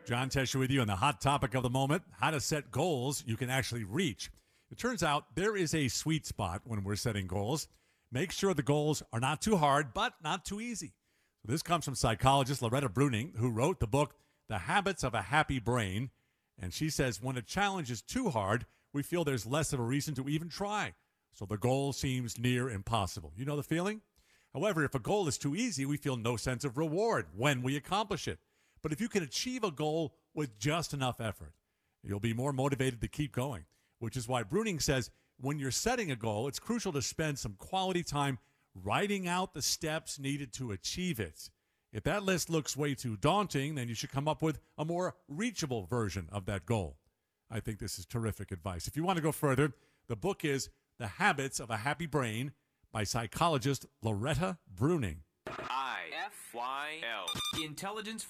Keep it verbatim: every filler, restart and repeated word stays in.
John Tesher with you on the hot topic of the moment, how to set goals you can actually reach. It turns out there is a sweet spot when we're setting goals. Make sure the goals are not too hard, but not too easy. So this comes from psychologist Loretta Bruning, who wrote the book, The Habits of a Happy Brain. And she says when a challenge is too hard, we feel there's less of a reason to even try. So the goal seems near impossible. You know the feeling? However, if a goal is too easy, we feel no sense of reward when we accomplish it. But if you can achieve a goal with just enough effort, you'll be more motivated to keep going, which is why Bruning says when you're setting a goal, it's crucial to spend some quality time writing out the steps needed to achieve it. If that list looks way too daunting, then you should come up with a more reachable version of that goal. I think this is terrific advice. If you want to go further, the book is The Habits of a Happy Brain by psychologist Loretta Bruning. I F Y L. Intelligence